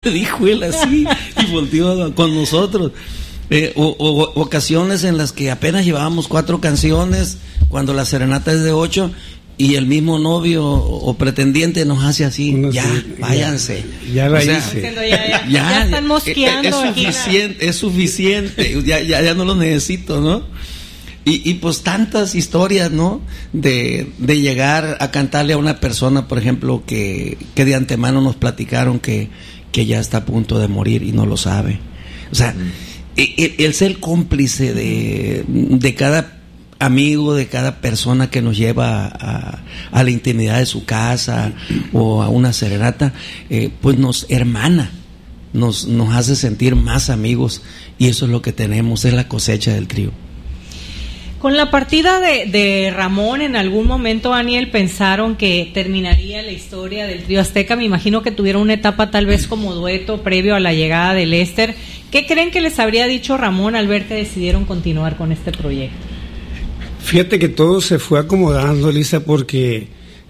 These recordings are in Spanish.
Dijo él así y volteó con nosotros. O ocasiones en las que apenas llevábamos 4 canciones, cuando la serenata es de 8, y el mismo novio o pretendiente nos hace así, váyanse. Ya la hice. Ya están mosqueando. Es suficiente, ya no lo necesito, ¿no? Y pues tantas historias, ¿no? De llegar a cantarle a una persona, por ejemplo, que de antemano nos platicaron que ya está a punto de morir y no lo sabe. O sea, el ser cómplice de cada amigo, de cada persona que nos lleva a la intimidad de su casa o a una serenata, pues nos hermana, nos hace sentir más amigos, y eso es lo que tenemos, es la cosecha del trío. Con la partida de Ramón, en algún momento, Daniel, pensaron que terminaría la historia del Trío Azteca. Me imagino que tuvieron una etapa tal vez como dueto previo a la llegada de Lester. ¿Qué creen que les habría dicho Ramón al ver que decidieron continuar con este proyecto? Fíjate que todo se fue acomodando, Elisa, porque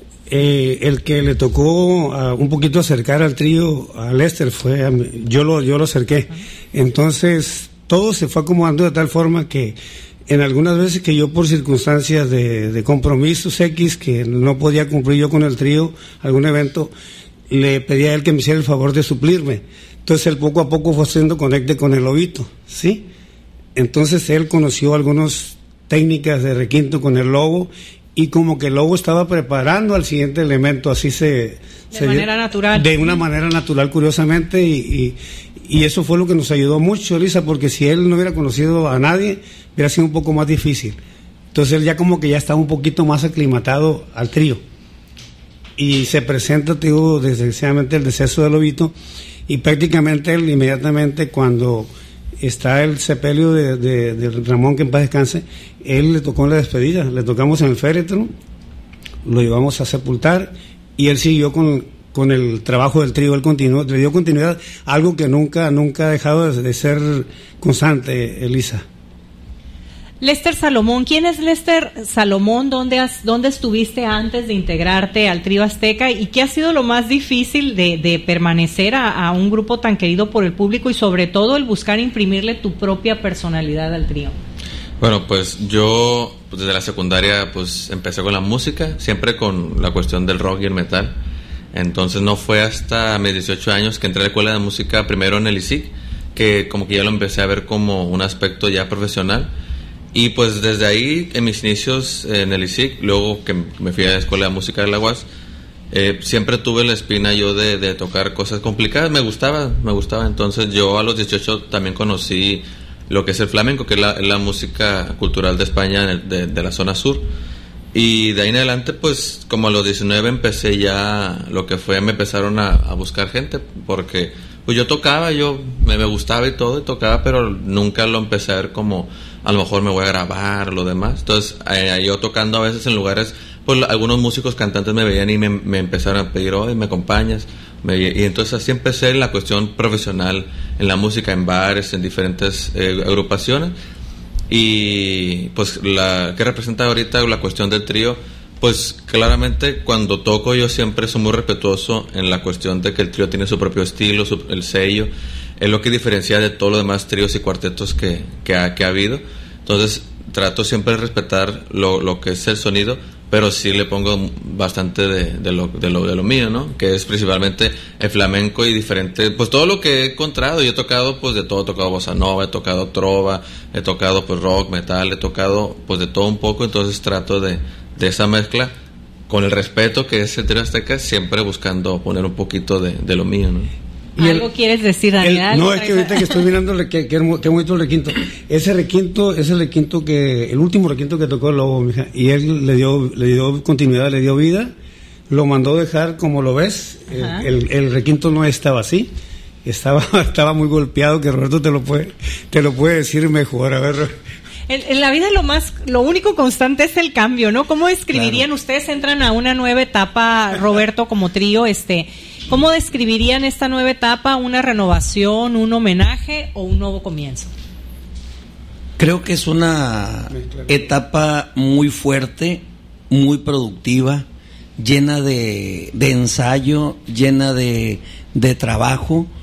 el que le tocó un poquito acercar al trío, a Lester, fue a mí. Yo lo acerqué. Entonces, todo se fue acomodando de tal forma que en algunas veces que yo, por circunstancias de compromisos X, que no podía cumplir yo con el trío, algún evento, le pedí a él que me hiciera el favor de suplirme. Entonces él poco a poco fue haciendo conecte con el lobito, ¿sí? Entonces él conoció algunas técnicas de requinto con el lobo, y como que el lobo estaba preparando al siguiente elemento, así de manera natural. De una manera natural, curiosamente, y eso fue lo que nos ayudó mucho, Elisa, porque si él no hubiera conocido a nadie, hubiera sido un poco más difícil. Entonces él ya como que ya estaba un poquito más aclimatado al trío. Y se presenta, te digo, desgraciadamente el deceso del lobito, y prácticamente él inmediatamente, cuando está el sepelio de Ramón, que en paz descanse, él le tocó en la despedida, le tocamos en el féretro, lo llevamos a sepultar, y él siguió con el trabajo del trío. Él continuó, le dio continuidad, algo que nunca ha dejado de ser constante, Elisa. Lester Salomón, ¿quién es Lester Salomón? ¿Dónde estuviste antes de integrarte al Trío Azteca? ¿Y qué ha sido lo más difícil de permanecer a un grupo tan querido por el público, y sobre todo el buscar imprimirle tu propia personalidad al trío? Bueno, pues yo desde la secundaria pues empecé con la música, siempre con la cuestión del rock y el metal. Entonces no fue hasta mis 18 años que entré a la escuela de música, primero en el ISIC, que como que ya lo empecé a ver como un aspecto ya profesional. Y pues desde ahí, en mis inicios en el ISIC, luego que me fui a la escuela de música de la UAS, siempre tuve la espina yo de tocar cosas complicadas. Me gustaba. Entonces yo a los 18 también conocí lo que es el flamenco, que es la música cultural de España, de la zona sur. Y de ahí en adelante, pues como a los 19 empecé ya lo que fue, me empezaron a buscar gente, porque pues yo tocaba, me gustaba y todo, y tocaba, pero nunca lo empecé a ver como a lo mejor me voy a grabar o lo demás. Entonces yo tocando a veces en lugares, pues algunos músicos cantantes me veían y me empezaron a pedir, oye, ¿me acompañas? Y entonces así empecé en la cuestión profesional en la música, en bares, en diferentes agrupaciones. Y pues que representa ahorita la cuestión del trío, pues claramente cuando toco yo siempre soy muy respetuoso en la cuestión de que el trío tiene su propio estilo, el sello, es lo que diferencia de todos los demás tríos y cuartetos que ha habido. Entonces trato siempre de respetar lo que es el sonido, pero sí le pongo bastante de lo mío, ¿no? Que es principalmente el flamenco y diferente, pues todo lo que he encontrado. Yo he tocado pues de todo, he tocado bossa nova, he tocado trova, he tocado pues rock, metal, he tocado pues de todo un poco. Entonces trato de esa mezcla, con el respeto que es el Trío Azteca, siempre buscando poner un poquito de lo mío, ¿no? ¿Algo quieres decir, Daniel? No, es que ahorita que estoy mirando qué bonito el requinto. Ese requinto es el requinto el último requinto que tocó el Lobo, mija, y él le dio continuidad, le dio vida, lo mandó dejar como lo ves. El requinto no estaba así, estaba muy golpeado, que Roberto te lo puede decir mejor. A ver. En la vida lo único constante es el cambio, ¿no? ¿Cómo describirían? Claro. Ustedes entran a una nueva etapa, Roberto, como trío, ¿cómo describirían esta nueva etapa? ¿Una renovación, un homenaje o un nuevo comienzo? Creo que es una etapa muy fuerte, muy productiva, llena de ensayo, llena de trabajo,